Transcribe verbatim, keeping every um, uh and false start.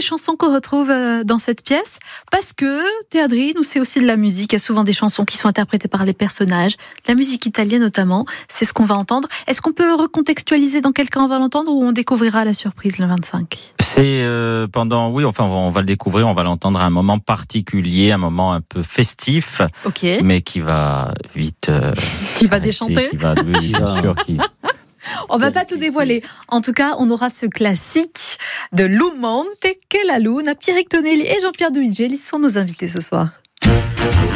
chansons qu'on retrouve dans cette pièce, parce que Théâdrine, c'est aussi de la musique. Il y a souvent des chansons qui sont interprétées par les personnages, la musique italienne notamment, c'est ce qu'on va entendre. Est-ce qu'on peut recontextualiser dans quel cas on va l'entendre ou on découvrira la surprise le vingt-cinq ? C'est euh, pendant, oui, enfin on va le découvrir, on va l'entendre à un moment particulier, un moment un peu festif, okay. mais qui va vite... Euh, qui va déchanter qui va, oui, bien sûr, qui... On va pas tout dévoiler. En tout cas, on aura ce classique de Lou Monte, Che la Luna. Pierrick Tonelli et Jean-Pierre Duigel, ils sont nos invités ce soir.